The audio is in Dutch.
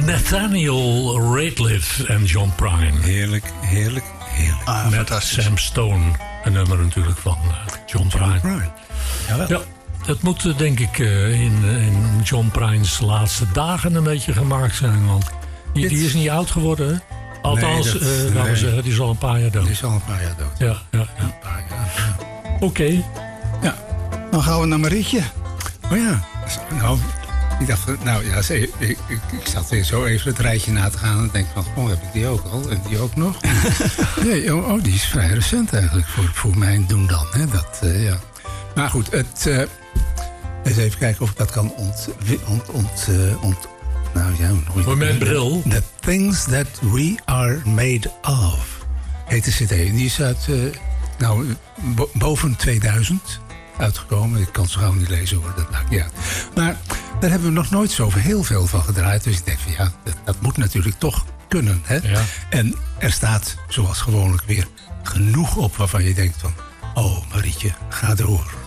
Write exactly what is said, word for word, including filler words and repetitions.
Nathaniel Rateliff en John Prine. Heerlijk, heerlijk, heerlijk. Ah, Met Sam Stone. Een nummer natuurlijk van uh, John Prine. Prine. Jawel. Ja, het moet uh, denk ik uh, in, in John Prine's laatste dagen een beetje gemaakt zijn. Want die, die is niet oud geworden, hè? Althans, nee, dat, uh, laten we nee. zeggen, die is al een paar jaar dood. Die is al een paar jaar dood. Ja, ja, ja. Een paar jaar, ja. Oké. Okay. Ja. Dan gaan we naar Marietje. Oh ja. Nou, ik dacht, nou ja, ik, ik, ik zat weer zo even het rijtje na te gaan en denk van, oh, heb ik die ook al? En die ook nog? Nee, oh, oh, die is vrij recent eigenlijk voor, voor mijn doen dan. Hè, dat, uh, ja. Maar goed, het, uh, eens even kijken of ik dat kan ont... ont, ont, uh, ont nou ja, voor mijn bril. The Things That We Are Made Of. Heet de cd. Die is uit, uh, nou, bo- boven tweeduizend uitgekomen. Ik kan het zo gauw niet lezen hoor, dat maakt niet uit. Maar daar hebben we nog nooit zo heel veel van gedraaid. Dus ik denk van ja, dat, dat moet natuurlijk toch kunnen. Hè? Ja. En er staat zoals gewoonlijk weer genoeg op waarvan je denkt van, oh Marietje, ga door.